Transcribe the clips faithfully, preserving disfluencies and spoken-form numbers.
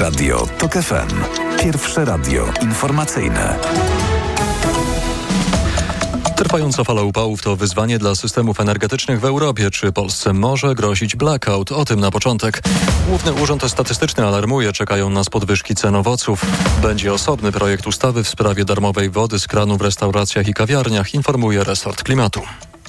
Radio TOK F M. Pierwsze radio informacyjne. Trwająca fala upałów to wyzwanie dla systemów energetycznych w Europie. Czy Polsce może grozić blackout? O tym na początek. Główny Urząd Statystyczny alarmuje, czekają nas podwyżki cen owoców. Będzie osobny projekt ustawy w sprawie darmowej wody z kranu w restauracjach i kawiarniach, informuje resort klimatu.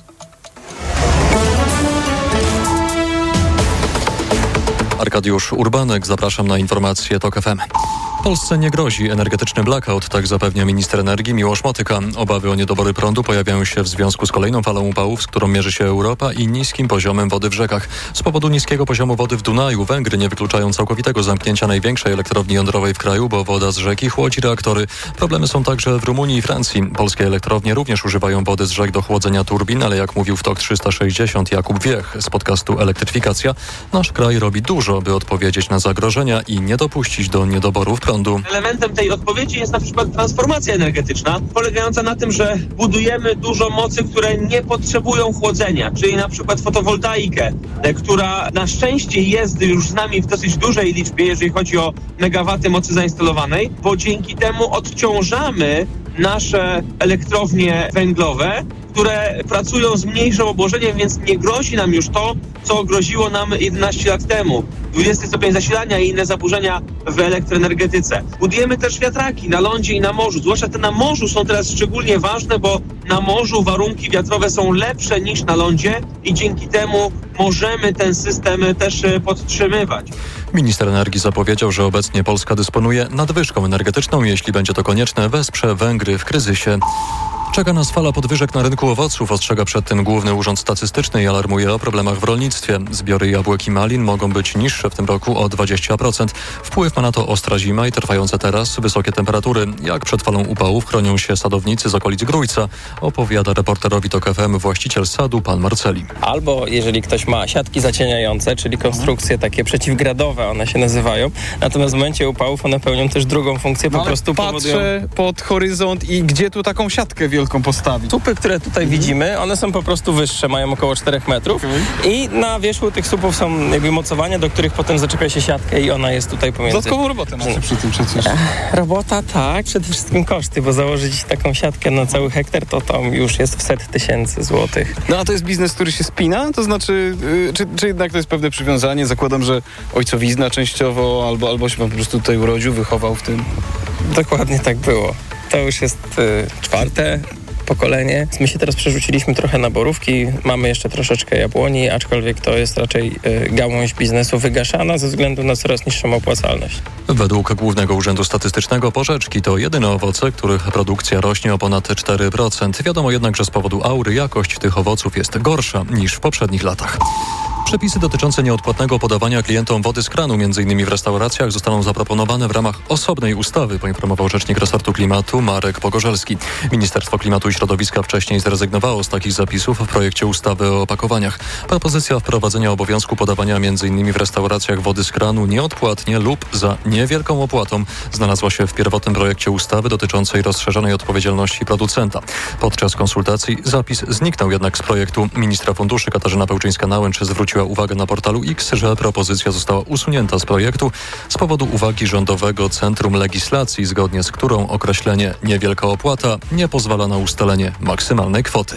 Arkadiusz Urbanek, zapraszam na informacje TOK F M. Polsce nie grozi energetyczny blackout, tak zapewnia minister energii Miłosz Motyka. Obawy o niedobory prądu pojawiają się w związku z kolejną falą upałów, z którą mierzy się Europa, i niskim poziomem wody w rzekach. Z powodu niskiego poziomu wody w Dunaju Węgry nie wykluczają całkowitego zamknięcia największej elektrowni jądrowej w kraju, bo woda z rzeki chłodzi reaktory. Problemy są także w Rumunii i Francji. Polskie elektrownie również używają wody z rzek do chłodzenia turbin, ale jak mówił w TOK trzysta sześćdziesiąt Jakub Wiech z podcastu Elektryfikacja, nasz kraj robi dużo, by odpowiedzieć na zagrożenia i nie dopuścić do niedoborów prądu. Elementem tej odpowiedzi jest na przykład transformacja energetyczna, polegająca na tym, że budujemy dużo mocy, które nie potrzebują chłodzenia, czyli na przykład fotowoltaikę, która na szczęście jest już z nami w dosyć dużej liczbie, jeżeli chodzi o megawaty mocy zainstalowanej, bo dzięki temu odciążamy nasze elektrownie węglowe, które pracują z mniejszym obłożeniem, więc nie grozi nam już to, co groziło nam jedenaście lat temu. dwudziesty stopień zasilania i inne zaburzenia w elektroenergetyce. Budujemy też wiatraki na lądzie i na morzu. Zwłaszcza te na morzu są teraz szczególnie ważne, bo na morzu warunki wiatrowe są lepsze niż na lądzie i dzięki temu możemy ten system też podtrzymywać. Minister energii zapowiedział, że obecnie Polska dysponuje nadwyżką energetyczną. Jeśli będzie to konieczne, wesprze Węgry w kryzysie. Czeka nas fala podwyżek na rynku owoców, ostrzega przed tym Główny Urząd Statystyczny i alarmuje o problemach w rolnictwie. Zbiory jabłek i malin mogą być niższe w tym roku o dwadzieścia procent. Wpływ ma na to ostra zima i trwające teraz wysokie temperatury. Jak przed falą upałów chronią się sadownicy z okolic Grójca, opowiada reporterowi TOK F M właściciel sadu, pan Marceli. Albo jeżeli ktoś ma siatki zacieniające, czyli konstrukcje takie przeciwgradowe, one się nazywają. Natomiast w momencie upałów one pełnią też drugą funkcję, no po prostu patrzę powodują... pod horyzont i gdzie tu taką siatkę wielką postawić? Słupy, które tutaj mhm. widzimy, one są po prostu wyższe, mają około czterech metrów okay. i na wierzchu tych słupów są jakby mocowania, do których potem zaczepia się siatkę i ona jest tutaj pomiędzy. Dodatkową robotę macie przy tym przecież. Robota tak, przede wszystkim koszty, bo założyć taką siatkę na cały hektar to tam już jest w set tysięcy złotych. No a to jest biznes, który się spina? To znaczy, yy, czy, czy jednak to jest pewne przywiązanie? Zakładam, że ojcowizna częściowo albo, albo się pan po prostu tutaj urodził, wychował w tym? Dokładnie tak było. To już jest yy, czwarte pokolenie. My się teraz przerzuciliśmy trochę na borówki, mamy jeszcze troszeczkę jabłoni, aczkolwiek to jest raczej y, gałąź biznesu wygaszana ze względu na coraz niższą opłacalność. Według Głównego Urzędu Statystycznego porzeczki to jedyne owoce, których produkcja rośnie o ponad cztery procent. Wiadomo jednak, że z powodu aury jakość tych owoców jest gorsza niż w poprzednich latach. Przepisy dotyczące nieodpłatnego podawania klientom wody z kranu, m.in. w restauracjach, zostaną zaproponowane w ramach osobnej ustawy, poinformował rzecznik resortu klimatu Marek Pogorzelski. Ministerstwo Klimatu i Środowiska wcześniej zrezygnowało z takich zapisów w projekcie ustawy o opakowaniach. Propozycja wprowadzenia obowiązku podawania m.in. w restauracjach wody z kranu nieodpłatnie lub za niewielką opłatą znalazła się w pierwotnym projekcie ustawy dotyczącej rozszerzonej odpowiedzialności producenta. Podczas konsultacji zapis zniknął jednak z projektu. Ministra funduszy Katarzyna Pełczyńska-Nałęcz zwróciła uwagę na portalu X, że propozycja została usunięta z projektu z powodu uwagi Rządowego Centrum Legislacji, zgodnie z którą określenie niewielka opłata nie pozwala na ustalenie maksymalnej kwoty.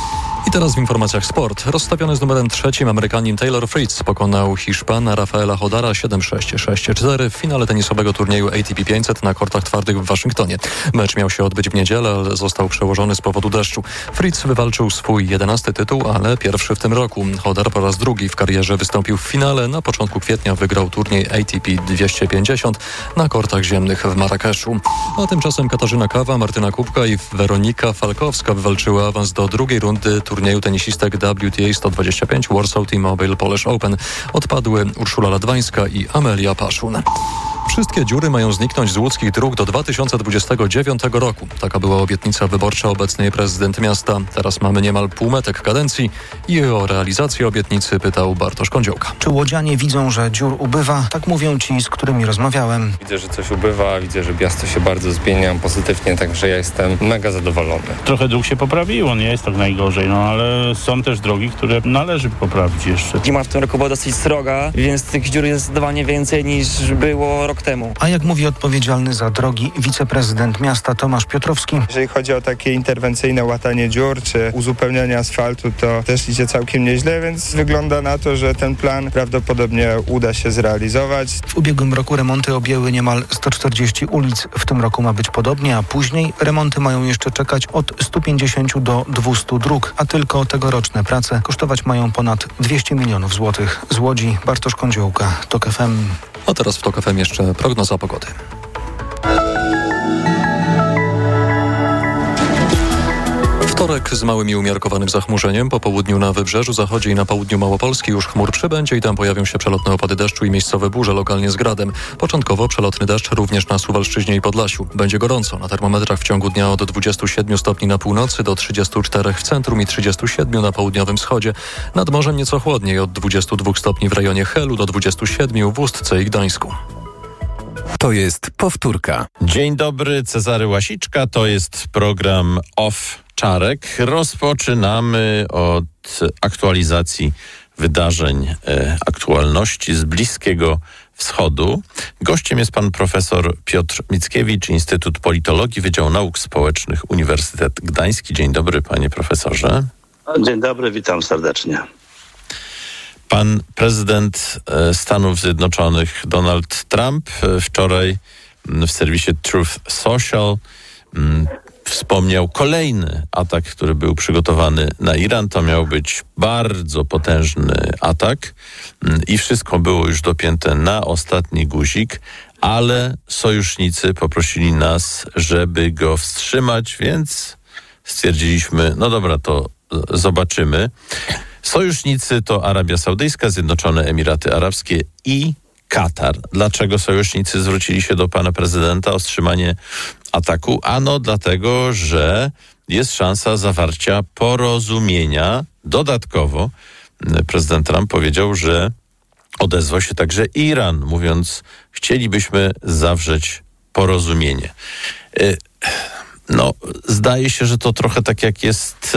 I teraz w informacjach sport. Rozstawiony z numerem trzecim Amerykanin Taylor Fritz pokonał Hiszpana Rafaela Hodara siedem sześć, sześć cztery w finale tenisowego turnieju A T P pięćset na kortach twardych w Waszyngtonie. Mecz miał się odbyć w niedzielę, ale został przełożony z powodu deszczu. Fritz wywalczył swój jedenasty tytuł, ale pierwszy w tym roku. Hodar po raz drugi w karierze wystąpił w finale. Na początku kwietnia wygrał turniej A T P dwieście pięćdziesiąt na kortach ziemnych w Marrakeszu. A tymczasem Katarzyna Kawa, Martyna Kubka i Weronika Falkowska wywalczyły awans do drugiej rundy turnieju tenisistek W T A sto dwadzieścia pięć Warsaw T-Mobile Polish Open. Odpadły Urszula Ladwańska i Amelia Paszun. Wszystkie dziury mają zniknąć z łódzkich dróg do dwa tysiące dwudziestego dziewiątego roku. Taka była obietnica wyborcza obecnej prezydent miasta. Teraz mamy niemal półmetek kadencji i o realizację obietnicy pytał Bartosz Kądziołka. Czy łodzianie widzą, że dziur ubywa? Tak mówią ci, z którymi rozmawiałem. Widzę, że coś ubywa, widzę, że miasto się bardzo zmienia pozytywnie, także ja jestem mega zadowolony. Trochę dróg się poprawiło, nie jest tak najgorzej, no ale są też drogi, które należy poprawić jeszcze. Zima w tym roku była dosyć sroga, więc tych dziur jest zdecydowanie więcej niż było rok temu. A jak mówi odpowiedzialny za drogi wiceprezydent miasta Tomasz Piotrowski. Jeżeli chodzi o takie interwencyjne łatanie dziur czy uzupełnianie asfaltu, to też idzie całkiem nieźle, więc wygląda na to, że ten plan prawdopodobnie uda się zrealizować. W ubiegłym roku remonty objęły niemal sto czterdzieści ulic. W tym roku ma być podobnie, a później remonty mają jeszcze czekać od stu pięćdziesięciu do dwustu dróg, a tylko tegoroczne prace kosztować mają ponad dwieście milionów złotych. Z Łodzi Bartosz Kądziołka, TOK F M. A teraz w TOK F M jeszcze prognoza pogody. Wtorek z małym i umiarkowanym zachmurzeniem. Po południu na wybrzeżu, zachodzie i na południu Małopolski już chmur przybędzie i tam pojawią się przelotne opady deszczu i miejscowe burze, lokalnie z gradem. Początkowo przelotny deszcz również na Suwalszczyźnie i Podlasiu. Będzie gorąco. Na termometrach w ciągu dnia od dwudziestu siedmiu stopni na północy do trzydziestu czterech w centrum i trzydziestu siedmiu na południowym wschodzie. Nad morzem nieco chłodniej, od dwudziestu dwóch stopni w rejonie Helu do dwudziestu siedmiu w Ustce i Gdańsku. To jest powtórka. Dzień dobry, Cezary Łasiczka. To jest program Off Czarek. Rozpoczynamy od aktualizacji wydarzeń, e, aktualności z Bliskiego Wschodu. Gościem jest pan profesor Piotr Mickiewicz, Instytut Politologii, Wydział Nauk Społecznych, Uniwersytet Gdański. Dzień dobry, panie profesorze. Dzień dobry, witam serdecznie. Pan prezydent Stanów Zjednoczonych Donald Trump wczoraj w serwisie Truth Social wspomniał kolejny atak, który był przygotowany na Iran. To miał być bardzo potężny atak i wszystko było już dopięte na ostatni guzik, ale sojusznicy poprosili nas, żeby go wstrzymać, więc stwierdziliśmy, no dobra, to zobaczymy. Sojusznicy to Arabia Saudyjska, Zjednoczone Emiraty Arabskie i Katar. Dlaczego sojusznicy zwrócili się do pana prezydenta o wstrzymanie ataku? Ano dlatego, że jest szansa zawarcia porozumienia. Dodatkowo prezydent Trump powiedział, że odezwał się także Iran, mówiąc, chcielibyśmy zawrzeć porozumienie. No, zdaje się, że to trochę tak jak jest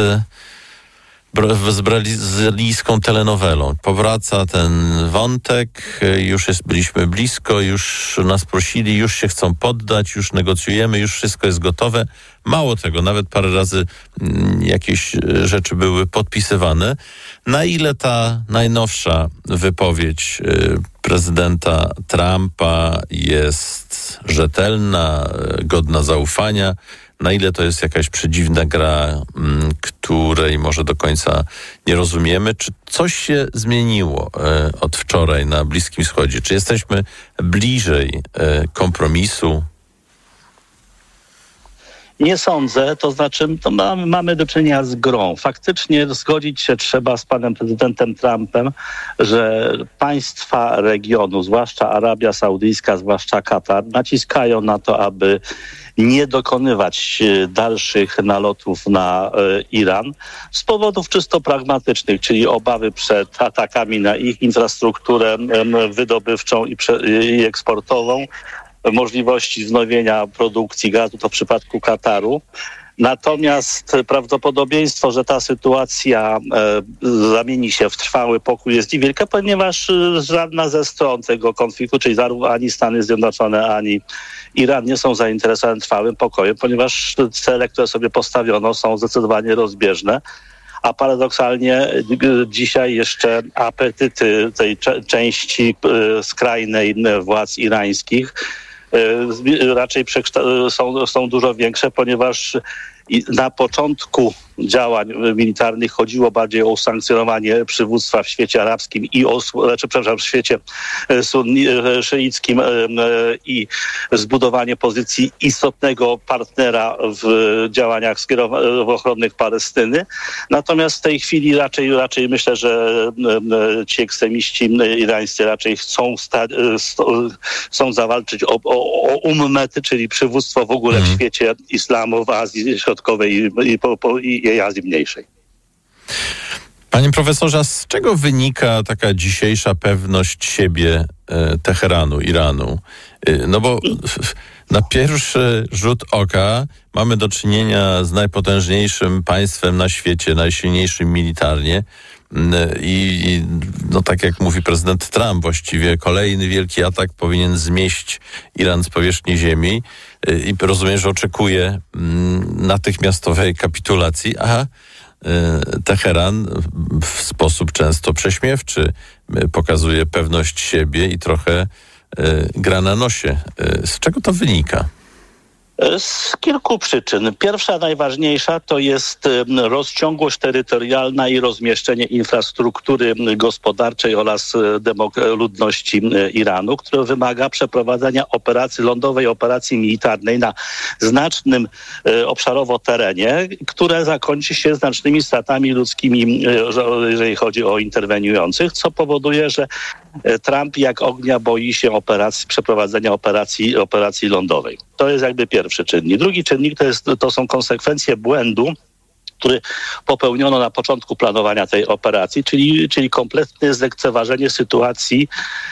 z brazylijską telenowelą. Powraca ten wątek, już jest, byliśmy blisko, już nas prosili, już się chcą poddać, już negocjujemy, już wszystko jest gotowe. Mało tego, nawet parę razy jakieś rzeczy były podpisywane. Na ile ta najnowsza wypowiedź prezydenta Trumpa jest rzetelna, godna zaufania, na ile to jest jakaś przedziwna gra, m, której może do końca nie rozumiemy? Czy coś się zmieniło e, od wczoraj na Bliskim Wschodzie? Czy jesteśmy bliżej e, kompromisu? Nie sądzę, to znaczy to mamy, mamy do czynienia z grą. Faktycznie zgodzić się trzeba z panem prezydentem Trumpem, że państwa regionu, zwłaszcza Arabia Saudyjska, zwłaszcza Katar, naciskają na to, aby nie dokonywać dalszych nalotów na e, Iran z powodów czysto pragmatycznych, czyli obawy przed atakami na ich infrastrukturę e, wydobywczą i, prze, i eksportową, możliwości wznowienia produkcji gazu, to w przypadku Kataru. Natomiast prawdopodobieństwo, że ta sytuacja e, zamieni się w trwały pokój jest niewielkie, ponieważ żadna ze stron tego konfliktu, czyli zarówno ani Stany Zjednoczone, ani Iran nie są zainteresowane trwałym pokojem, ponieważ cele, które sobie postawiono, są zdecydowanie rozbieżne. A paradoksalnie dzisiaj jeszcze apetyty tej części skrajnej władz irańskich raczej są, są dużo większe, ponieważ na początku działań militarnych chodziło bardziej o usankcjonowanie przywództwa w świecie arabskim i o, znaczy, przepraszam, w świecie sunni, szyickim i zbudowanie pozycji istotnego partnera w działaniach w ochronnych Palestyny. Natomiast w tej chwili raczej, raczej myślę, że ci ekstremiści irańscy raczej chcą, sta, chcą zawalczyć o, o, o ummety, czyli przywództwo w ogóle w świecie islamu, w Azji Środkowej i, i, po, i i Azji Mniejszej. Panie profesorze, z czego wynika taka dzisiejsza pewność siebie e, Teheranu, Iranu? E, no bo na pierwszy rzut oka mamy do czynienia z najpotężniejszym państwem na świecie, najsilniejszym militarnie. i no tak jak mówi prezydent Trump, właściwie kolejny wielki atak powinien zmieść Iran z powierzchni ziemi i rozumiem, że oczekuje natychmiastowej kapitulacji, a Teheran w sposób często prześmiewczy pokazuje pewność siebie i trochę gra na nosie. Z czego to wynika? Z kilku przyczyn. Pierwsza, najważniejsza, to jest rozciągłość terytorialna i rozmieszczenie infrastruktury gospodarczej oraz demok- ludności Iranu, które wymaga przeprowadzenia operacji lądowej, operacji militarnej na znacznym obszarowo terenie, które zakończy się znacznymi stratami ludzkimi, jeżeli chodzi o interweniujących, co powoduje, że Trump jak ognia boi się operacji, przeprowadzenia operacji, operacji lądowej. To jest jakby pierwszy czynnik. Drugi czynnik to, jest, to są konsekwencje błędu, który popełniono na początku planowania tej operacji, czyli, czyli kompletne zlekceważenie sytuacji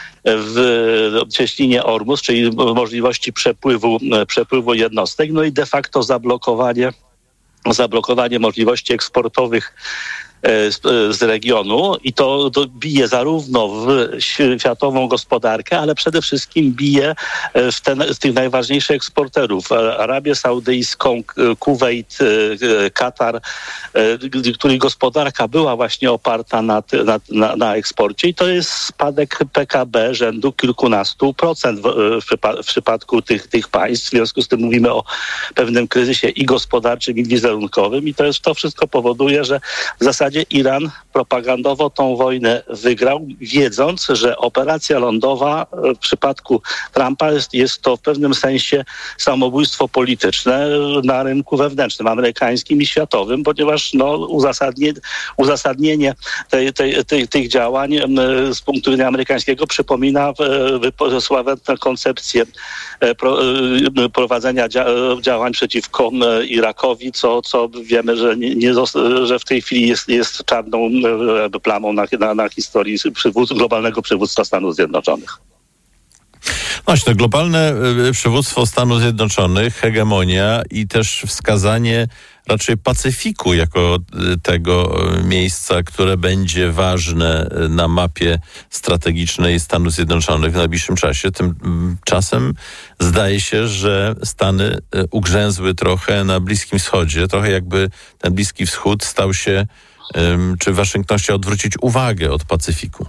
w cieśninie Ormus, czyli możliwości przepływu, przepływu jednostek, no i de facto zablokowanie, zablokowanie możliwości eksportowych Z, z regionu i to, to bije zarówno w światową gospodarkę, ale przede wszystkim bije w, ten, w tych najważniejszych eksporterów. Arabię Saudyjską, Kuwejt, Katar, której gospodarka była właśnie oparta na, na, na, na eksporcie i to jest spadek P K B rzędu kilkunastu procent w, w, przypa- w przypadku tych, tych państw. W związku z tym mówimy o pewnym kryzysie i gospodarczym, i wizerunkowym i to, jest, to wszystko powoduje, że w zasadzie Iran propagandowo tą wojnę wygrał, wiedząc, że operacja lądowa w przypadku Trumpa jest, jest to w pewnym sensie samobójstwo polityczne na rynku wewnętrznym, amerykańskim i światowym, ponieważ no, uzasadnie, uzasadnienie tej, tej, tej, tych działań z punktu widzenia amerykańskiego przypomina sławetną koncepcję prowadzenia działań przeciwko Irakowi, co, co wiemy, że, nie, nie, że w tej chwili jest, jest czarną plamą na, na, na historii przywód, globalnego przywództwa Stanów Zjednoczonych. Właśnie, to globalne przywództwo Stanów Zjednoczonych, hegemonia i też wskazanie raczej Pacyfiku jako tego miejsca, które będzie ważne na mapie strategicznej Stanów Zjednoczonych w najbliższym czasie. Tymczasem zdaje się, że Stany ugrzęzły trochę na Bliskim Wschodzie, trochę jakby ten Bliski Wschód stał się, czy Waszyngton chciał odwrócić uwagę od Pacyfiku.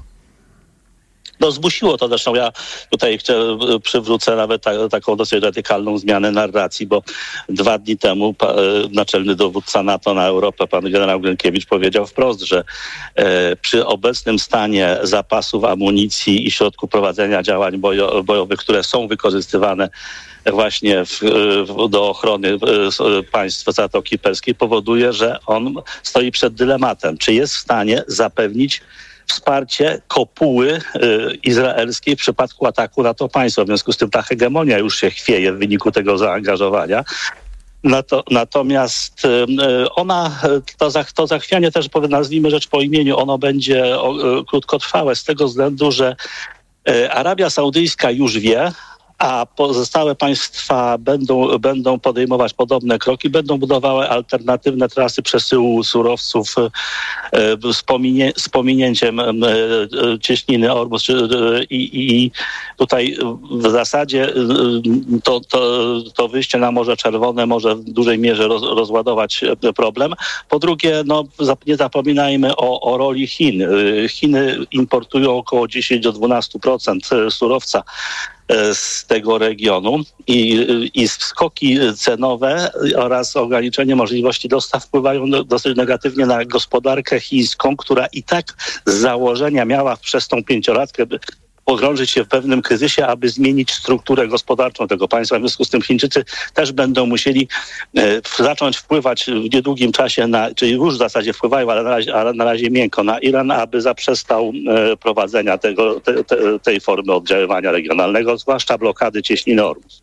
No zmusiło to, zresztą ja tutaj chcę, przywrócę nawet ta, taką dosyć radykalną zmianę narracji, bo dwa dni temu pa, naczelny dowódca NATO na Europę, pan generał Gryńkiewicz, powiedział wprost, że e, przy obecnym stanie zapasów amunicji i środków prowadzenia działań bojo, bojowych, które są wykorzystywane właśnie w, w, do ochrony państw Zatoki Perskiej, powoduje, że on stoi przed dylematem, czy jest w stanie zapewnić wsparcie kopuły y, izraelskiej w przypadku ataku na to państwo. W związku z tym ta hegemonia już się chwieje w wyniku tego zaangażowania. Nato, natomiast y, ona, to, za, to zachwianie też, nazwijmy rzecz po imieniu, ono będzie o, y, krótkotrwałe z tego względu, że y, Arabia Saudyjska już wie, a pozostałe państwa będą, będą podejmować podobne kroki, będą budowały alternatywne trasy przesyłu surowców e, z, pominie, z pominięciem e, cieśniny Ormus. I, i tutaj w zasadzie to, to, to wyjście na Morze Czerwone może w dużej mierze roz, rozładować problem. Po drugie, no, nie zapominajmy o, o roli Chin. Chiny importują około dziesięć do dwunastu procent surowca z tego regionu i, i skoki cenowe oraz ograniczenie możliwości dostaw wpływają dosyć negatywnie na gospodarkę chińską, która i tak z założenia miała przez tą pięciolatkę pogrążyć się w pewnym kryzysie, aby zmienić strukturę gospodarczą tego państwa. W związku z tym Chińczycy też będą musieli e, zacząć wpływać w niedługim czasie, na, czyli już w zasadzie wpływają, ale na razie, ale na razie miękko na Iran, aby zaprzestał e, prowadzenia tego, te, te, tej formy oddziaływania regionalnego, zwłaszcza blokady cieśniny Ormus.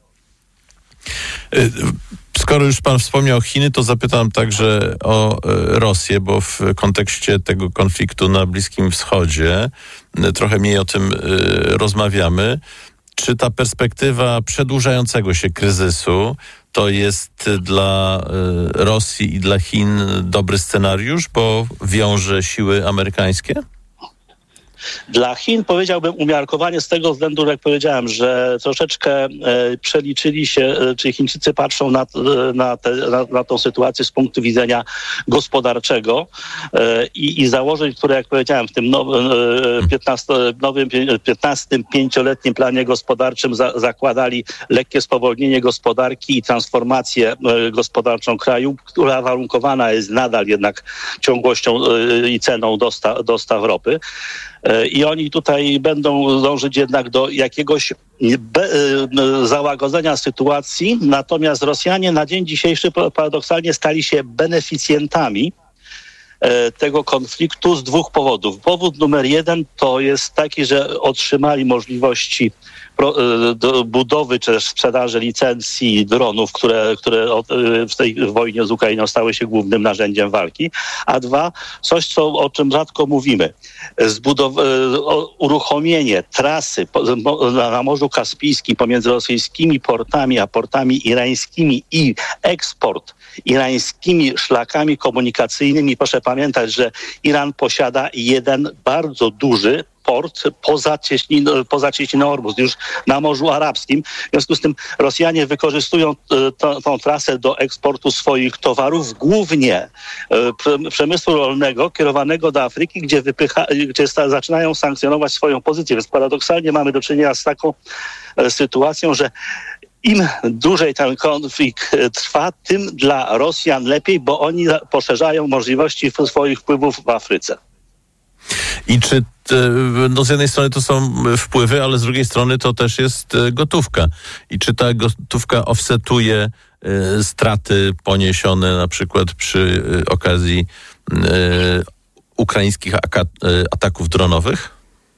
Skoro już pan wspomniał Chiny, to zapytam także o Rosję, bo w kontekście tego konfliktu na Bliskim Wschodzie trochę mniej o tym rozmawiamy. Czy ta perspektywa przedłużającego się kryzysu to jest dla Rosji i dla Chin dobry scenariusz, bo wiąże siły amerykańskie? Dla Chin powiedziałbym umiarkowanie z tego względu, jak powiedziałem, że troszeczkę e, przeliczyli się, e, czyli Chińczycy patrzą na, na, te, na, na tą sytuację z punktu widzenia gospodarczego e, i, i założeń, które, jak powiedziałem, w tym nowym, e, piętnasto, nowym piętnastym pięcioletnim planie gospodarczym za, zakładali lekkie spowolnienie gospodarki i transformację e, gospodarczą kraju, która warunkowana jest nadal jednak ciągłością e, i ceną dostaw, dostaw ropy. I oni tutaj będą dążyć jednak do jakiegoś be, załagodzenia sytuacji, natomiast Rosjanie na dzień dzisiejszy paradoksalnie stali się beneficjentami tego konfliktu z dwóch powodów. Powód numer jeden to jest taki, że otrzymali możliwości do budowy czy też sprzedaży licencji dronów, które, które w tej wojnie z Ukrainą stały się głównym narzędziem walki, a dwa, coś, co, o czym rzadko mówimy, Zbudow- uruchomienie trasy na Morzu Kaspijskim pomiędzy rosyjskimi portami a portami irańskimi i eksport irańskimi szlakami komunikacyjnymi. Proszę pamiętać, że Iran posiada jeden bardzo duży port poza cieśniną, poza cieśniną Ormus, już na Morzu Arabskim. W związku z tym Rosjanie wykorzystują t- tą trasę do eksportu swoich towarów, głównie e, przemysłu rolnego kierowanego do Afryki, gdzie, wypycha, gdzie sta- zaczynają sankcjonować swoją pozycję. Więc paradoksalnie mamy do czynienia z taką e, sytuacją, że im dłużej ten konflikt trwa, tym dla Rosjan lepiej, bo oni poszerzają możliwości swoich wpływów w Afryce. I czy no z jednej strony to są wpływy, ale z drugiej strony to też jest gotówka. I czy ta gotówka offsetuje y, straty poniesione na przykład przy y, okazji y, ukraińskich aka- y, ataków dronowych?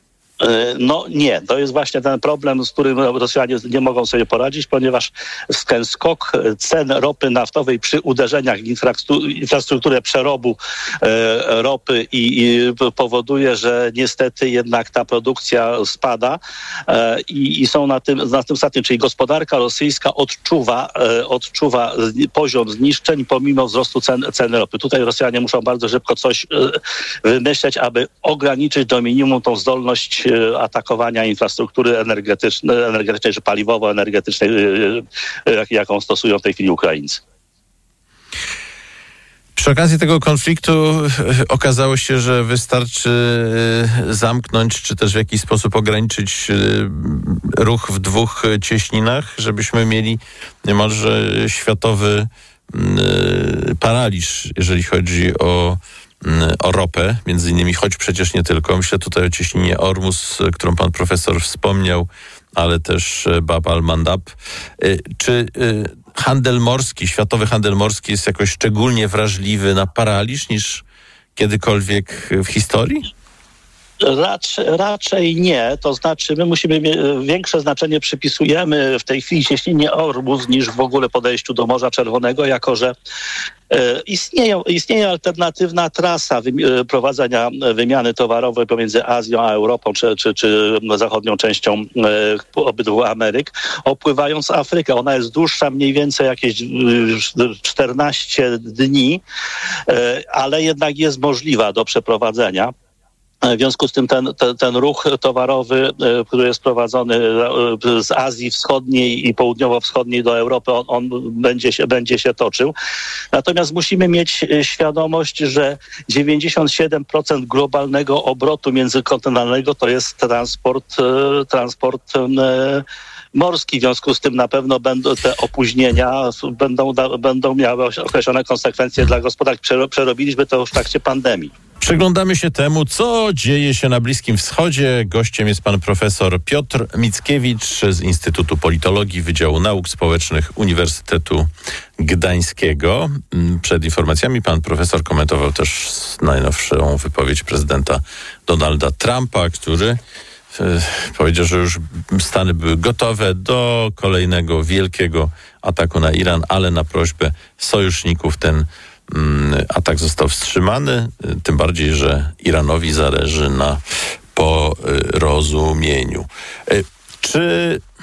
No nie, to jest właśnie ten problem, z którym Rosjanie nie mogą sobie poradzić, ponieważ ten skok cen ropy naftowej przy uderzeniach w infrastrukturę przerobu e, ropy i, i powoduje, że niestety jednak ta produkcja spada e, i, i są na tym, na tym statym, czyli gospodarka rosyjska odczuwa, e, odczuwa poziom zniszczeń pomimo wzrostu cen, ceny ropy. Tutaj Rosjanie muszą bardzo szybko coś e, wymyśleć, aby ograniczyć do minimum tą zdolność atakowania infrastruktury energetycznej, energetycznej czy paliwowo-energetycznej, jaką stosują w tej chwili Ukraińcy. Przy okazji tego konfliktu okazało się, że wystarczy zamknąć, czy też w jakiś sposób ograniczyć ruch w dwóch cieśninach, żebyśmy mieli niemalże światowy paraliż, jeżeli chodzi o o ropę, między innymi, choć przecież nie tylko. Myślę tutaj o cieśninie Ormus, którą pan profesor wspomniał, ale też Bab al-Mandab. Czy handel morski, światowy handel morski jest jakoś szczególnie wrażliwy na paraliż niż kiedykolwiek w historii? Raczej, raczej nie, to znaczy my musimy, większe znaczenie przypisujemy w tej chwili cieśninie Ormus niż w ogóle podejściu do Morza Czerwonego, jako że e, istnieją, istnieje alternatywna trasa wymi- prowadzenia wymiany towarowej pomiędzy Azją a Europą, czy, czy, czy zachodnią częścią e, obydwu Ameryk, opływając Afrykę. Ona jest dłuższa mniej więcej jakieś czternaście dni, e, ale jednak jest możliwa do przeprowadzenia. W związku z tym ten, ten, ten ruch towarowy, który jest prowadzony z Azji Wschodniej i Południowo-Wschodniej do Europy, on, on będzie, się, będzie się toczył. Natomiast musimy mieć świadomość, że dziewięćdziesiąt siedem procent globalnego obrotu międzykontynentalnego to jest transport, transport morski. W związku z tym na pewno będą te opóźnienia będą, będą miały określone konsekwencje dla gospodarki. Przerobiliśmy to już w trakcie pandemii. Przyglądamy się temu, co dzieje się na Bliskim Wschodzie. Gościem jest pan profesor Piotr Mickiewicz z Instytutu Politologii Wydziału Nauk Społecznych Uniwersytetu Gdańskiego. Przed informacjami pan profesor komentował też najnowszą wypowiedź prezydenta Donalda Trumpa, który powiedział, że już Stany były gotowe do kolejnego wielkiego ataku na Iran, ale na prośbę sojuszników ten atak został wstrzymany, tym bardziej, że Iranowi zależy na porozumieniu. Czy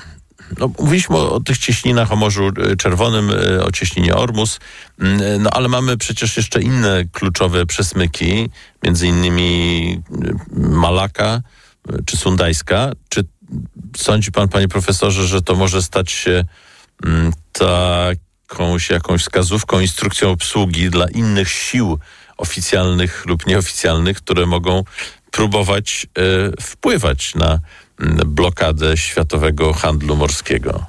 no, mówiliśmy o, o tych cieśninach, o Morzu Czerwonym, o cieśninie Ormus, no ale mamy przecież jeszcze inne kluczowe przesmyki, między innymi Malaka czy Sundajska. Czy sądzi pan, panie profesorze, że to może stać się mm, takąś jakąś wskazówką, instrukcją obsługi dla innych sił oficjalnych lub nieoficjalnych, które mogą próbować y, wpływać na y, blokadę światowego handlu morskiego?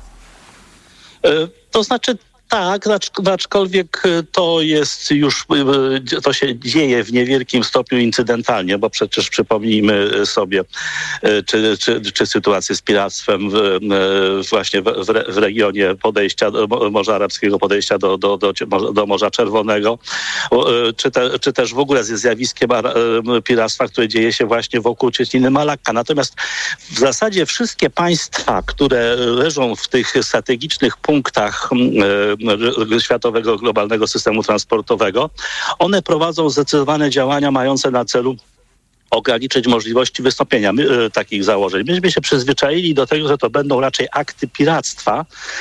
To znaczy tak, aczkolwiek to jest już, to się dzieje w niewielkim stopniu incydentalnie, bo przecież przypomnijmy sobie, czy, czy, czy sytuację z piractwem w, właśnie w, w regionie podejścia do Morza Arabskiego, podejścia do, do, do, do Morza Czerwonego, czy, te, czy też w ogóle ze zjawiskiem piractwa, które dzieje się właśnie wokół cieśniny Malakka. Natomiast w zasadzie wszystkie państwa, które leżą w tych strategicznych punktach światowego, globalnego systemu transportowego, one prowadzą zdecydowane działania mające na celu ograniczyć możliwości wystąpienia my, e, takich założeń. Myśmy się przyzwyczaili do tego, że to będą raczej akty piractwa.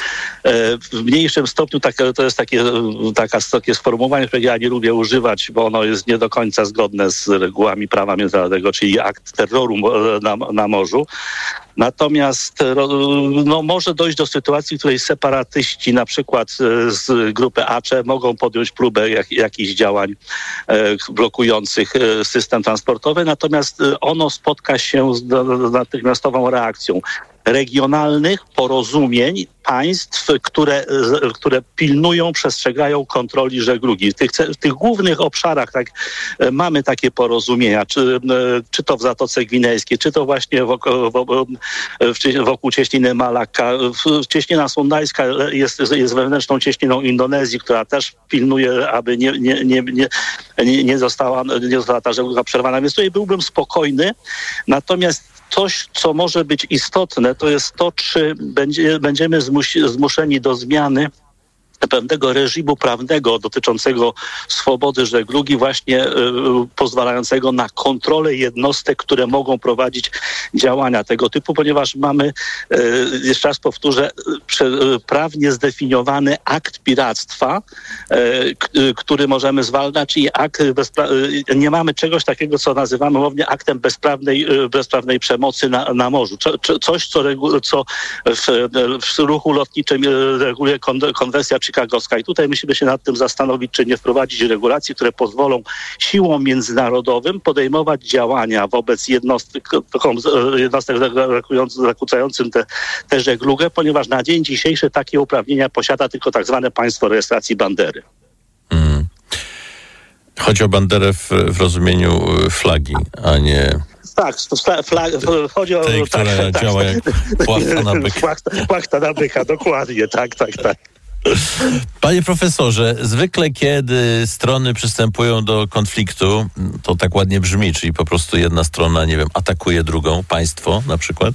E, w mniejszym stopniu tak, to jest takie, taka, takie sformułowanie, które ja nie lubię używać, bo ono jest nie do końca zgodne z regułami prawa międzynarodowego, czyli akt terroru na, na morzu. Natomiast no, może dojść do sytuacji, w której separatyści na przykład z grupy Acze mogą podjąć próbę jak, jakichś działań e, blokujących e, system transportowy, natomiast ono spotka się z, z natychmiastową reakcją regionalnych porozumień państw, które, które pilnują, przestrzegają kontroli żeglugi. W tych, w tych głównych obszarach tak, mamy takie porozumienia, czy, czy to w Zatoce Gwinejskiej, czy to właśnie wokół, wokół cieśniny Malakka. Cieśnina Sundajska jest, jest wewnętrzną cieśniną Indonezji, która też pilnuje, aby nie, nie, nie, nie, nie, została, nie została ta żegluga przerwana. Więc tutaj byłbym spokojny. Natomiast coś, co może być istotne, to jest to, czy będzie, będziemy zmusi- zmuszeni do zmiany pewnego reżimu prawnego dotyczącego swobody żeglugi, właśnie y, pozwalającego na kontrolę jednostek, które mogą prowadzić działania tego typu, ponieważ mamy, y, jeszcze raz powtórzę, prze, y, prawnie zdefiniowany akt piractwa, y, k, y, który możemy zwalczać i akt bezpra- y, nie mamy czegoś takiego, co nazywamy umownie aktem bezprawnej, y, bezprawnej przemocy na, na morzu. Co, co, coś, co, regu- co w, w ruchu lotniczym reguluje kon- konwencja chicagowska. I tutaj musimy się nad tym zastanowić, czy nie wprowadzić regulacji, które pozwolą siłom międzynarodowym podejmować działania wobec jednostek, jednostek zakłócającym te, tę żeglugę, ponieważ na dzień dzisiejszy takie uprawnienia posiada tylko tak zwane państwo rejestracji bandery. Hmm. Chodzi o banderę w, w rozumieniu flagi, a nie... Tak, fla, fla, chodzi o... Tej, która tak, działa tak, jak płachta na byka. Płachta, płachta na byka, dokładnie, tak, tak, tak. Panie profesorze, zwykle kiedy strony przystępują do konfliktu, to tak ładnie brzmi, czyli po prostu jedna strona, nie wiem, atakuje drugą, państwo na przykład,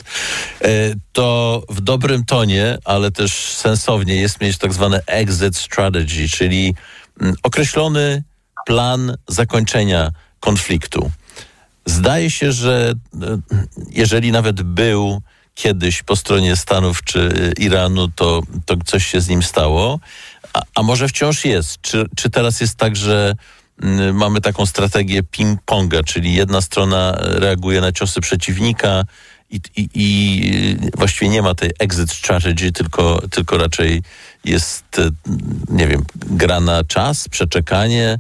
to w dobrym tonie, ale też sensownie jest mieć tak zwane exit strategy, czyli określony plan zakończenia konfliktu. Zdaje się, że jeżeli nawet był kiedyś po stronie Stanów czy Iranu, to, to coś się z nim stało, a, a może wciąż jest. Czy, czy teraz jest tak, że y, mamy taką strategię ping-ponga, czyli jedna strona reaguje na ciosy przeciwnika i, i, i właściwie nie ma tej exit strategy, tylko, tylko raczej jest, nie wiem, gra na czas, przeczekanie.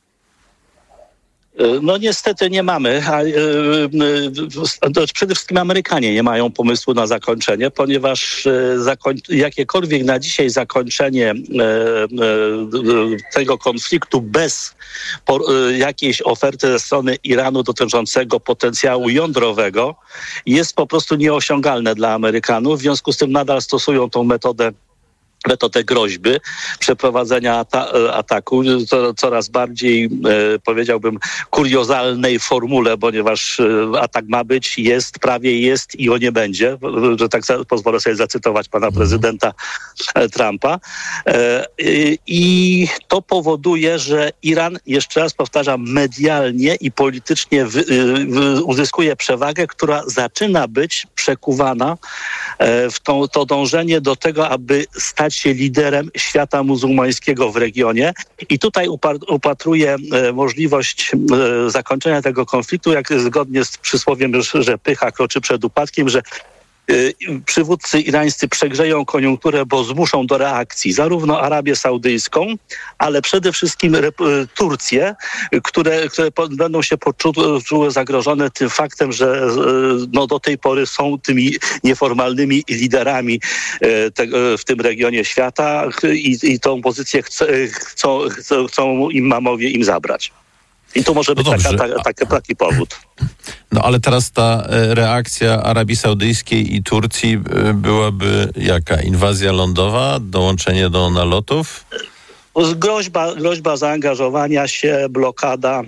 No niestety nie mamy. A, y, y, y, przede wszystkim Amerykanie nie mają pomysłu na zakończenie, ponieważ y, zakoń, jakiekolwiek na dzisiaj zakończenie y, y, tego konfliktu bez po, y, jakiejś oferty ze strony Iranu dotyczącego potencjału jądrowego jest po prostu nieosiągalne dla Amerykanów. W związku z tym nadal stosują tą metodę metodę groźby, przeprowadzenia ata- ataku, to, coraz bardziej, e, powiedziałbym, kuriozalnej formule, ponieważ e, atak ma być, jest, prawie jest i go nie będzie, że tak pozwolę sobie zacytować pana prezydenta e, Trumpa. E, I to powoduje, że Iran, jeszcze raz powtarzam, medialnie i politycznie wy, wy, uzyskuje przewagę, która zaczyna być przekuwana e, w tą, to dążenie do tego, aby stać się liderem świata muzułmańskiego w regionie. I tutaj upatruję e, możliwość e, zakończenia tego konfliktu, jak zgodnie z przysłowiem, że pycha kroczy przed upadkiem, że przywódcy irańscy przegrzeją koniunkturę, bo zmuszą do reakcji zarówno Arabię Saudyjską, ale przede wszystkim Turcję, które, które będą się poczuły zagrożone tym faktem, że no, do tej pory są tymi nieformalnymi liderami te, w tym regionie świata i, i tą pozycję chce, chcą, chcą, chcą imamowie im zabrać. I tu może być no taka, taka, taka, taki powód. No ale teraz ta reakcja Arabii Saudyjskiej i Turcji byłaby jaka? Inwazja lądowa? Dołączenie do nalotów? Groźba, groźba zaangażowania się, blokada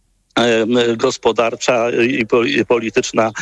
gospodarcza i polityczna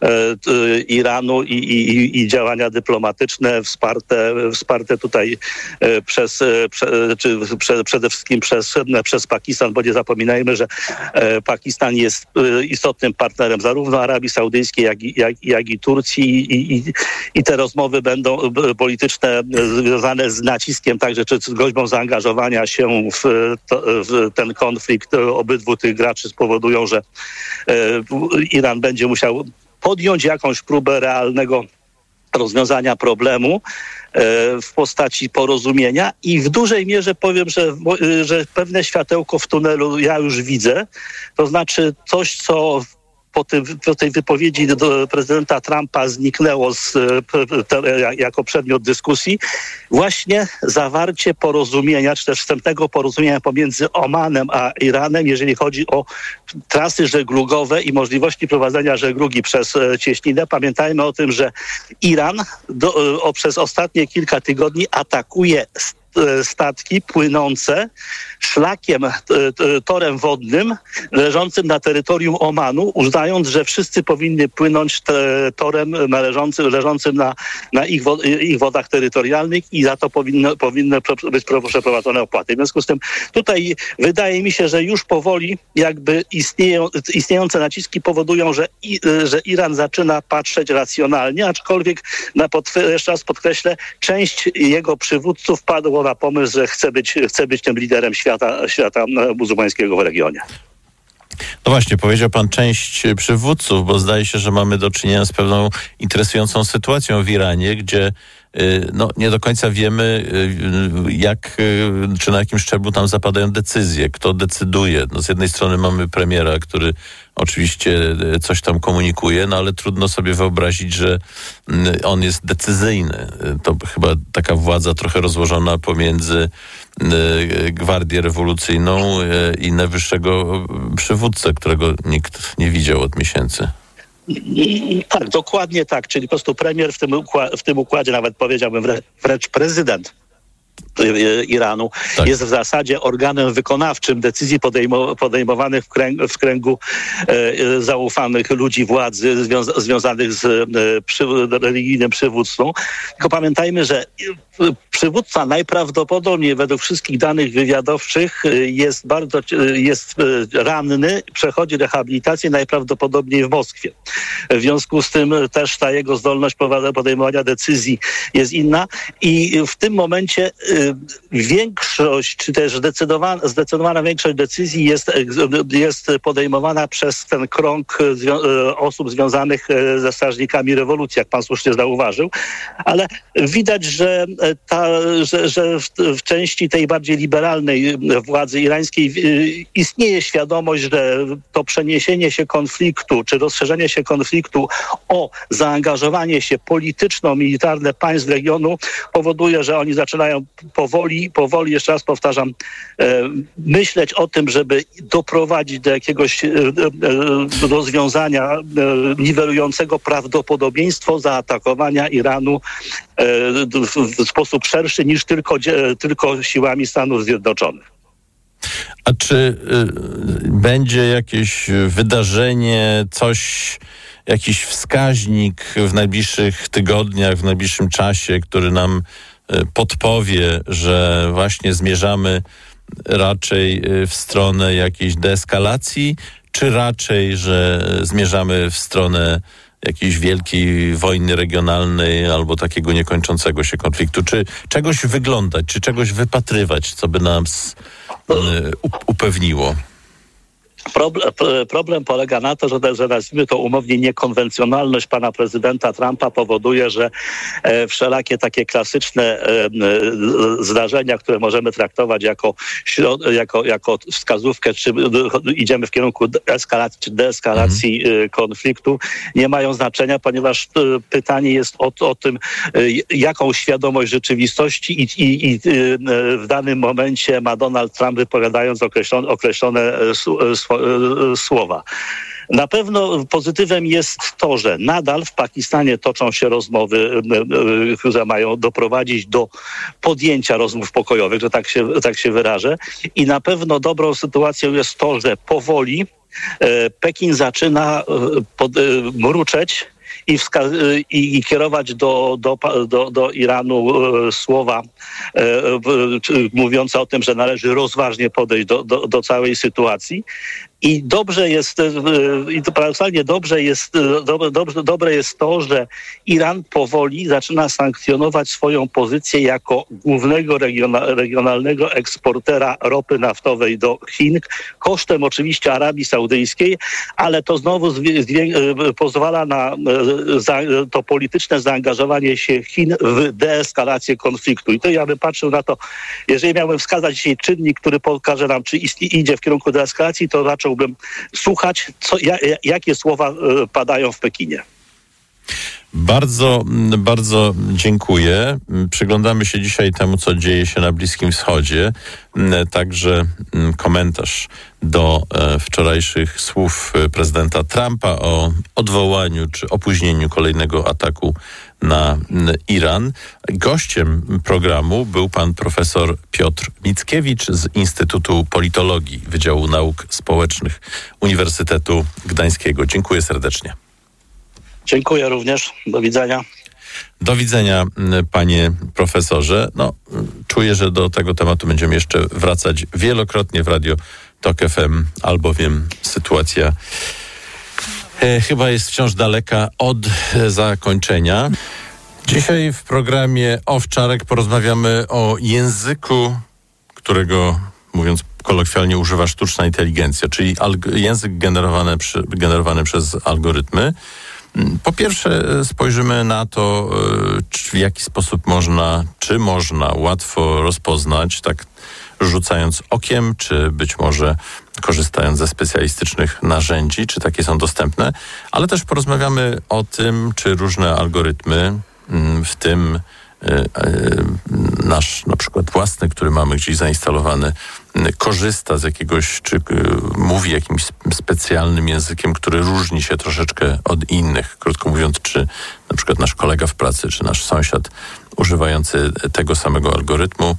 Iranu i, i, i działania dyplomatyczne wsparte, wsparte tutaj przez, czy przede wszystkim przez, przez Pakistan, bo nie zapominajmy, że Pakistan jest istotnym partnerem zarówno Arabii Saudyjskiej, jak i, jak, jak i Turcji i, i, i te rozmowy będą polityczne związane z naciskiem także, czy z groźbą zaangażowania się w, to, w ten konflikt obydwu tych graczy powodują, że e, Iran będzie musiał podjąć jakąś próbę realnego rozwiązania problemu e, w postaci porozumienia i w dużej mierze powiem, że, że pewne światełko w tunelu ja już widzę, to znaczy coś, co po, tym, po tej wypowiedzi do prezydenta Trumpa zniknęło z, te, jako przedmiot dyskusji, właśnie zawarcie porozumienia, czy też wstępnego porozumienia pomiędzy Omanem a Iranem, jeżeli chodzi o trasy żeglugowe i możliwości prowadzenia żeglugi przez cieśninę. Pamiętajmy o tym, że Iran do, o, przez ostatnie kilka tygodni atakuje statki płynące szlakiem, torem wodnym leżącym na terytorium Omanu, uznając, że wszyscy powinni płynąć torem należącym, leżącym na, na ich, wo, ich wodach terytorialnych i za to powinno, powinny być przeprowadzone opłaty. W związku z tym tutaj wydaje mi się, że już powoli jakby istnieją, istniejące naciski powodują, że, i, że Iran zaczyna patrzeć racjonalnie, aczkolwiek na podkre- jeszcze raz podkreślę, część jego przywódców padło na pomysł, że chce być, chce być tym liderem świata, świata muzułmańskiego w regionie. No właśnie, powiedział pan część przywódców, bo zdaje się, że mamy do czynienia z pewną interesującą sytuacją w Iranie, gdzie no, nie do końca wiemy, jak, czy na jakim szczeblu tam zapadają decyzje, kto decyduje. No, z jednej strony mamy premiera, który oczywiście coś tam komunikuje, no ale trudno sobie wyobrazić, że on jest decyzyjny. To chyba taka władza trochę rozłożona pomiędzy Gwardię Rewolucyjną i najwyższego przywódcę, którego nikt nie widział od miesięcy. Tak, dokładnie tak. Czyli po prostu premier w tym, ukła- w tym układzie, nawet powiedziałbym wrę- wręcz prezydent Iranu, tak, jest w zasadzie organem wykonawczym decyzji podejmo- podejmowanych w, kręg- w kręgu e, zaufanych ludzi władzy związa- związanych z e, przy- religijnym przywództwem. Tylko pamiętajmy, że przywódca najprawdopodobniej według wszystkich danych wywiadowczych jest bardzo jest ranny, przechodzi rehabilitację najprawdopodobniej w Moskwie. W związku z tym też ta jego zdolność podejmowania decyzji jest inna i w tym momencie większość, czy też zdecydowana, zdecydowana większość decyzji jest, jest podejmowana przez ten krąg zwią- osób związanych ze strażnikami rewolucji, jak pan słusznie zauważył, ale widać, że Ta, że, że w, w części tej bardziej liberalnej władzy irańskiej istnieje świadomość, że to przeniesienie się konfliktu, czy rozszerzenie się konfliktu o zaangażowanie się polityczno-militarne państw regionu powoduje, że oni zaczynają powoli, powoli, jeszcze raz powtarzam, myśleć o tym, żeby doprowadzić do jakiegoś rozwiązania niwelującego prawdopodobieństwo zaatakowania Iranu w sposób szerszy niż tylko, tylko siłami Stanów Zjednoczonych. A czy y, będzie jakieś wydarzenie, coś, jakiś wskaźnik w najbliższych tygodniach, w najbliższym czasie, który nam y, podpowie, że właśnie zmierzamy raczej w stronę jakiejś deeskalacji, czy raczej, że zmierzamy w stronę jakiejś wielkiej wojny regionalnej albo takiego niekończącego się konfliktu? Czy czegoś wyglądać, czy czegoś wypatrywać, co by nas y, upewniło? Problem, problem polega na to, że, że nazwijmy to umownie niekonwencjonalność pana prezydenta Trumpa powoduje, że e, wszelakie takie klasyczne e, zdarzenia, które możemy traktować jako, jako, jako wskazówkę, czy idziemy w kierunku eskalacji czy deeskalacji mhm. konfliktu, nie mają znaczenia, ponieważ pytanie jest o, o tym, jaką świadomość rzeczywistości i, i, i w danym momencie ma Donald Trump, wypowiadając określone, określone swoje słowa. Na pewno pozytywem jest to, że nadal w Pakistanie toczą się rozmowy, które mają doprowadzić do podjęcia rozmów pokojowych, że tak się, tak się wyrażę. I na pewno dobrą sytuacją jest to, że powoli Pekin zaczyna pod, mruczeć I, wska- i, i kierować do, do, do, do Iranu e, słowa e, e, mówiące o tym, że należy rozważnie podejść do, do, do całej sytuacji. I dobrze jest, e, i to paradoksalnie dobrze jest, dobre, dobrze, dobre jest to, że Iran powoli zaczyna sankcjonować swoją pozycję jako głównego regiona, regionalnego eksportera ropy naftowej do Chin, kosztem oczywiście Arabii Saudyjskiej, ale to znowu zwie, zwie, pozwala na Za, to polityczne zaangażowanie się Chin w deeskalację konfliktu. I to ja bym patrzył na to, jeżeli miałbym wskazać dzisiaj czynnik, który pokaże nam, czy idzie w kierunku deeskalacji, to raczyłbym słuchać, co, jakie słowa padają w Pekinie. Bardzo, bardzo dziękuję. Przyglądamy się dzisiaj temu, co dzieje się na Bliskim Wschodzie. Także komentarz do wczorajszych słów prezydenta Trumpa o odwołaniu czy opóźnieniu kolejnego ataku na Iran. Gościem programu był pan profesor Piotr Mickiewicz z Instytutu Politologii Wydziału Nauk Społecznych Uniwersytetu Gdańskiego. Dziękuję serdecznie. Dziękuję również. Do widzenia. Do widzenia, panie profesorze. No, czuję, że do tego tematu będziemy jeszcze wracać wielokrotnie w Radio Tok F M, albowiem sytuacja e, chyba jest wciąż daleka od zakończenia. Dzisiaj w programie Owczarek porozmawiamy o języku, którego, mówiąc kolokwialnie, używa sztuczna inteligencja, czyli alg- język generowany, przy, generowany przez algorytmy. Po pierwsze spojrzymy na to, czy w jaki sposób można, czy można łatwo rozpoznać, tak rzucając okiem, czy być może korzystając ze specjalistycznych narzędzi, czy takie są dostępne, ale też porozmawiamy o tym, czy różne algorytmy, w tym nasz na przykład własny, który mamy gdzieś zainstalowany, korzysta z jakiegoś, czy mówi jakimś specjalnym językiem, który różni się troszeczkę od innych. Krótko mówiąc, czy na przykład nasz kolega w pracy, czy nasz sąsiad używający tego samego algorytmu,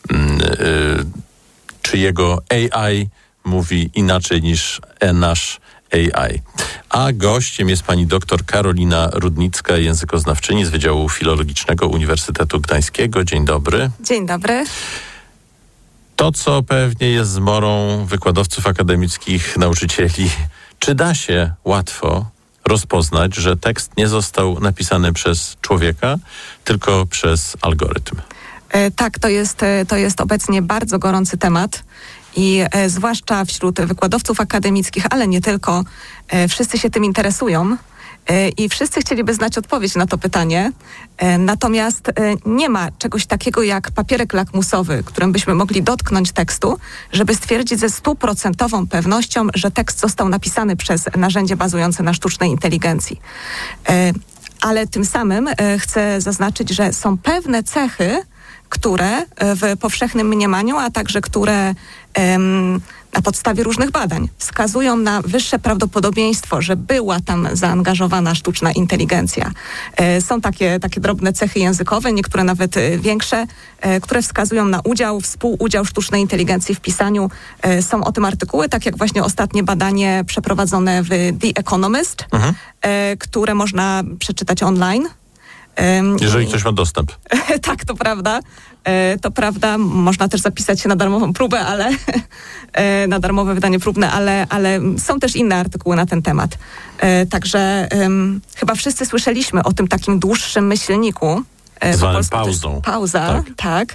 czy jego A I mówi inaczej niż nasz A I. A gościem jest pani doktor Karolina Rudnicka, językoznawczyni z Wydziału Filologicznego Uniwersytetu Gdańskiego. Dzień dobry. Dzień dobry. To, co pewnie jest zmorą wykładowców akademickich, nauczycieli, czy da się łatwo rozpoznać, że tekst nie został napisany przez człowieka, tylko przez algorytm? E, tak, to jest, to jest obecnie bardzo gorący temat. I e, zwłaszcza wśród wykładowców akademickich, ale nie tylko, e, wszyscy się tym interesują e, i wszyscy chcieliby znać odpowiedź na to pytanie. E, natomiast e, nie ma czegoś takiego jak papierek lakmusowy, którym byśmy mogli dotknąć tekstu, żeby stwierdzić ze stuprocentową pewnością, że tekst został napisany przez narzędzie bazujące na sztucznej inteligencji. E, ale tym samym e, chcę zaznaczyć, że są pewne cechy, które w powszechnym mniemaniu, a także które um, na podstawie różnych badań wskazują na wyższe prawdopodobieństwo, że była tam zaangażowana sztuczna inteligencja. Są takie, takie drobne cechy językowe, niektóre nawet większe, które wskazują na udział, współudział sztucznej inteligencji w pisaniu. Są o tym artykuły, tak jak właśnie ostatnie badanie przeprowadzone w The Economist, mhm. które można przeczytać online. Jeżeli ktoś ma dostęp. Tak, to prawda. To prawda. Można też zapisać się na darmową próbę, ale na darmowe wydanie próbne, ale, ale są też inne artykuły na ten temat. Także um, chyba wszyscy słyszeliśmy o tym takim dłuższym myślniku. Zwanym pauzą. Pauza, tak. tak.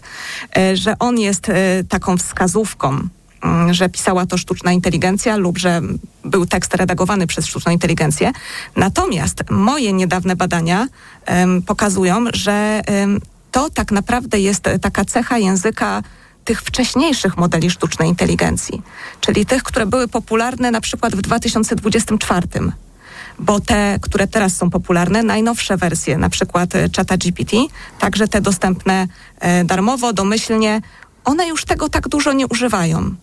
Że on jest taką wskazówką, że pisała to sztuczna inteligencja lub że był tekst redagowany przez sztuczną inteligencję. Natomiast moje niedawne badania um, pokazują, że um, to tak naprawdę jest taka cecha języka tych wcześniejszych modeli sztucznej inteligencji, czyli tych, które były popularne na przykład w dwa tysiące dwudziestym czwartym. Bo te, które teraz są popularne, najnowsze wersje, na przykład Chata G P T, także te dostępne e, darmowo, domyślnie, one już tego tak dużo nie używają.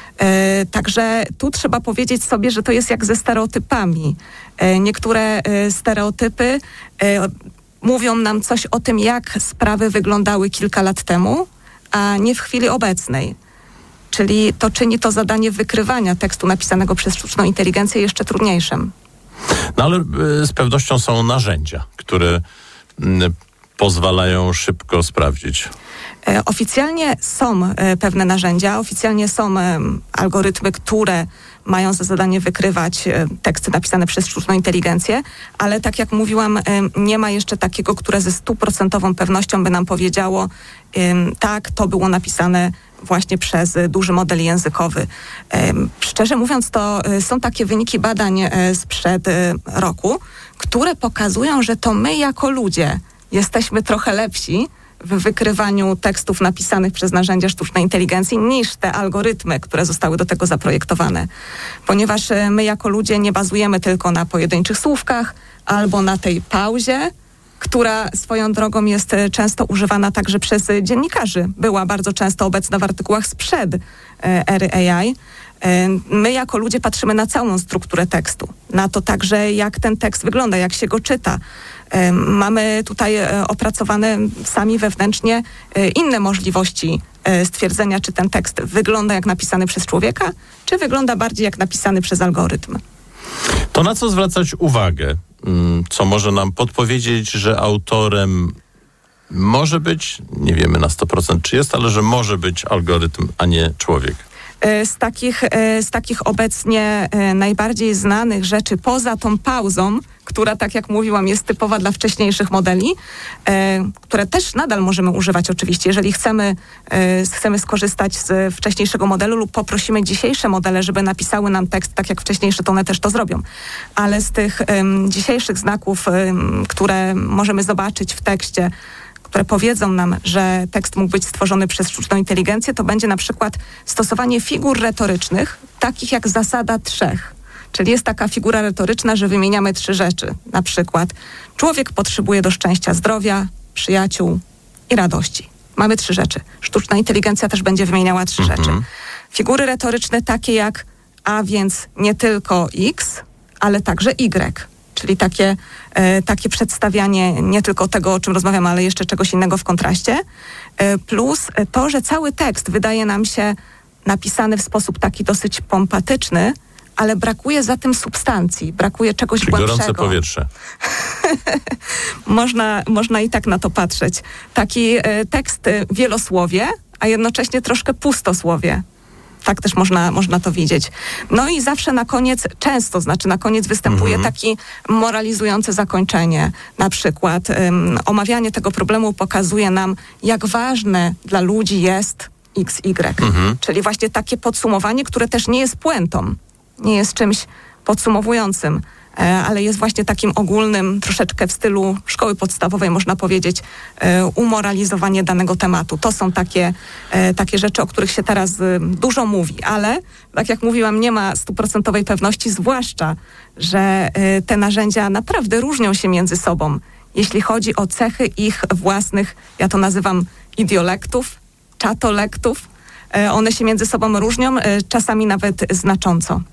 E, także tu trzeba powiedzieć sobie, że to jest jak ze stereotypami. E, niektóre e, stereotypy e, mówią nam coś o tym, jak sprawy wyglądały kilka lat temu, a nie w chwili obecnej. Czyli to czyni to zadanie wykrywania tekstu napisanego przez sztuczną inteligencję jeszcze trudniejszym. No ale y, z pewnością są narzędzia, które y, pozwalają szybko sprawdzić. E, oficjalnie są e, pewne narzędzia, oficjalnie są e, algorytmy, które mają za zadanie wykrywać e, teksty napisane przez sztuczną inteligencję, ale tak jak mówiłam, e, nie ma jeszcze takiego, które ze stuprocentową pewnością by nam powiedziało, e, tak, to było napisane właśnie przez duży model językowy. E, szczerze mówiąc, to e, są takie wyniki badań e, sprzed e, roku, które pokazują, że to my jako ludzie jesteśmy trochę lepsi w wykrywaniu tekstów napisanych przez narzędzia sztucznej inteligencji niż te algorytmy, które zostały do tego zaprojektowane. Ponieważ my jako ludzie nie bazujemy tylko na pojedynczych słówkach albo na tej pauzie, która swoją drogą jest często używana także przez dziennikarzy. Była bardzo często obecna w artykułach sprzed ery A I. My jako ludzie patrzymy na całą strukturę tekstu, na to także, jak ten tekst wygląda, jak się go czyta. Mamy tutaj opracowane sami wewnętrznie inne możliwości stwierdzenia, czy ten tekst wygląda jak napisany przez człowieka, czy wygląda bardziej jak napisany przez algorytm. To na co zwracać uwagę? Co może nam podpowiedzieć, że autorem może być, nie wiemy na sto procent czy jest, ale że może być algorytm, a nie człowiek? Z takich, z takich obecnie najbardziej znanych rzeczy, poza tą pauzą, która, tak jak mówiłam, jest typowa dla wcześniejszych modeli, które też nadal możemy używać oczywiście, jeżeli chcemy, chcemy skorzystać z wcześniejszego modelu lub poprosimy dzisiejsze modele, żeby napisały nam tekst tak jak wcześniejsze, to one też to zrobią. Ale z tych um, dzisiejszych znaków, um, które możemy zobaczyć w tekście, które powiedzą nam, że tekst mógł być stworzony przez sztuczną inteligencję, to będzie na przykład stosowanie figur retorycznych, takich jak zasada trzech. Czyli jest taka figura retoryczna, że wymieniamy trzy rzeczy. Na przykład człowiek potrzebuje do szczęścia zdrowia, przyjaciół i radości. Mamy trzy rzeczy. Sztuczna inteligencja też będzie wymieniała trzy mhm. rzeczy. Figury retoryczne takie jak a więc nie tylko X, ale także Y. Czyli takie, e, takie przedstawianie nie tylko tego, o czym rozmawiamy, ale jeszcze czegoś innego w kontraście. E, plus to, że cały tekst wydaje nam się napisany w sposób taki dosyć pompatyczny, ale brakuje za tym substancji, brakuje czegoś Czyli głębszego. Gorące powietrze. można, można i tak na to patrzeć. Taki e, tekst wielosłowie, a jednocześnie troszkę pustosłowie. Tak też można, można to widzieć. No i zawsze na koniec, często znaczy na koniec występuje mhm. taki moralizujące zakończenie. Na przykład um, omawianie tego problemu pokazuje nam, jak ważne dla ludzi jest X Y. Mhm. Czyli właśnie takie podsumowanie, które też nie jest puentą, nie jest czymś podsumowującym, ale jest właśnie takim ogólnym, troszeczkę w stylu szkoły podstawowej, można powiedzieć, umoralizowanie danego tematu. To są takie, takie rzeczy, o których się teraz dużo mówi, ale tak jak mówiłam, nie ma stuprocentowej pewności, zwłaszcza, że te narzędzia naprawdę różnią się między sobą, jeśli chodzi o cechy ich własnych, ja to nazywam idiolektów, czatolektów, e, one się między sobą różnią, e, czasami nawet znacząco.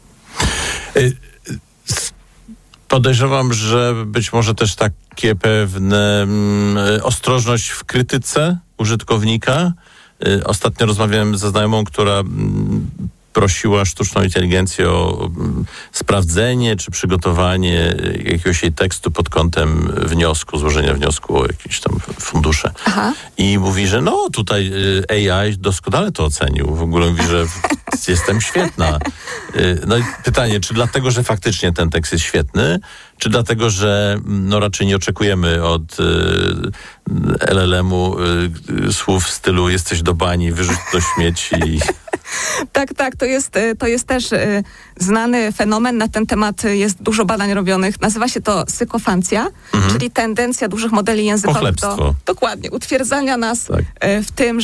Podejrzewam, że być może też takie pewne mm, ostrożność w krytyce użytkownika. Y, ostatnio rozmawiałem ze znajomą, która mm, prosiła sztuczną inteligencję o mm, sprawdzenie czy przygotowanie jakiegoś jej tekstu pod kątem wniosku, złożenia wniosku o jakieś tam fundusze. Aha. I mówi, że no tutaj y, A I doskonale to ocenił. W ogóle mówi, że jestem świetna. Y, no i pytanie, czy dlatego, że faktycznie ten tekst jest świetny, czy dlatego, że no raczej nie oczekujemy od y, L L M-u y, słów w stylu jesteś do bani, wyrzuć do śmieci. Tak, tak, to jest, to jest też y, znany fenomen. Na ten temat jest dużo badań robionych. Nazywa się to sykofancja, mhm. czyli tendencja dużych modeli językowych do dokładnie utwierdzania nas tak. y, w tym,